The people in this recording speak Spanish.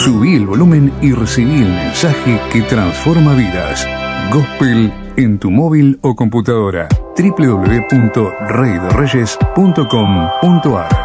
Subí el volumen y recibí el mensaje que transforma vidas. Gospel en tu móvil o computadora. www.reydereyes.com.ar